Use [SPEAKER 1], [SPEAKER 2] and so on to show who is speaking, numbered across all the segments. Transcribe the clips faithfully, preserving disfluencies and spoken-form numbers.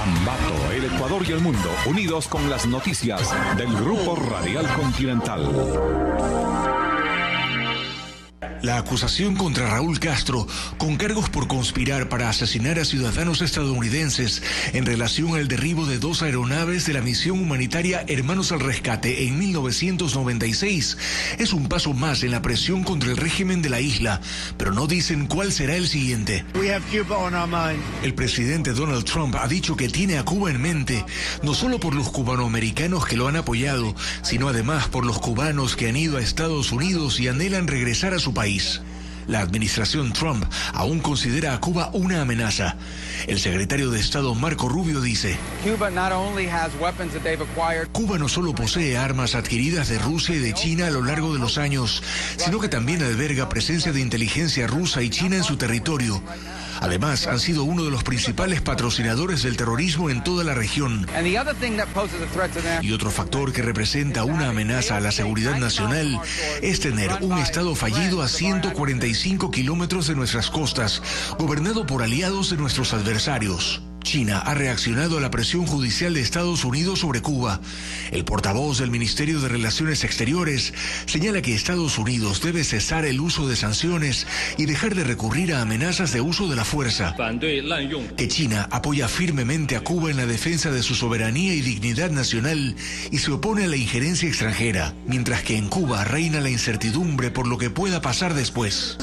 [SPEAKER 1] Ambato, el Ecuador y el mundo, unidos con las noticias del Grupo Radial Continental.
[SPEAKER 2] La acusación contra Raúl Castro, con cargos por conspirar para asesinar a ciudadanos estadounidenses en relación al derribo de dos aeronaves de la misión humanitaria Hermanos al Rescate en mil novecientos noventa y seis, es un paso más en la presión contra el régimen de la isla, pero no dicen cuál será el siguiente. El presidente Donald Trump ha dicho que tiene a Cuba en mente, no solo por los cubanoamericanos que lo han apoyado, sino además por los cubanos que han ido a Estados Unidos y anhelan regresar a su país. La administración Trump aún considera a Cuba una amenaza. El secretario de Estado Marco Rubio dice: Cuba no solo posee armas adquiridas de Rusia y de China a lo largo de los años, sino que también alberga presencia de inteligencia rusa y china en su territorio. Además, han sido uno de los principales patrocinadores del terrorismo en toda la región. Y otro factor que representa una amenaza a la seguridad nacional es tener un Estado fallido a ciento cuarenta y cinco kilómetros de nuestras costas, gobernado por aliados de nuestros adversarios. China ha reaccionado a la presión judicial de Estados Unidos sobre Cuba. El portavoz del Ministerio de Relaciones Exteriores señala que Estados Unidos debe cesar el uso de sanciones y dejar de recurrir a amenazas de uso de la fuerza. Que China apoya firmemente a Cuba en la defensa de su soberanía y dignidad nacional y se opone a la injerencia extranjera, mientras que en Cuba reina la incertidumbre por lo que pueda pasar después.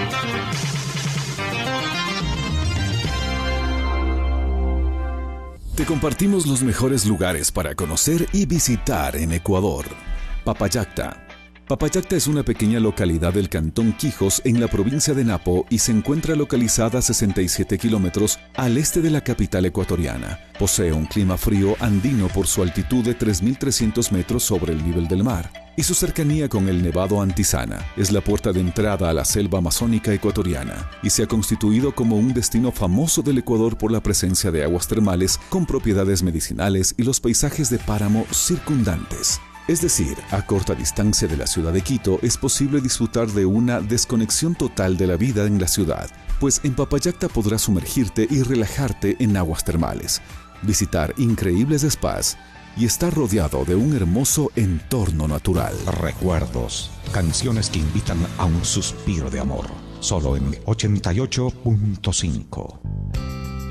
[SPEAKER 3] Te compartimos los mejores lugares para conocer y visitar en Ecuador. Papallacta. Papallacta es una pequeña localidad del cantón Quijos en la provincia de Napo y se encuentra localizada a sesenta y siete kilómetros al este de la capital ecuatoriana. Posee un clima frío andino por su altitud de tres mil trescientos metros sobre el nivel del mar y su cercanía con el Nevado Antisana. Es la puerta de entrada a la selva amazónica ecuatoriana y se ha constituido como un destino famoso del Ecuador por la presencia de aguas termales con propiedades medicinales y los paisajes de páramo circundantes. Es decir, a corta distancia de la ciudad de Quito es posible disfrutar de una desconexión total de la vida en la ciudad, pues en Papallacta podrás sumergirte y relajarte en aguas termales, visitar increíbles spas y estar rodeado de un hermoso entorno natural.
[SPEAKER 1] Recuerdos, canciones que invitan a un suspiro de amor, solo en ochenta y ocho punto cinco.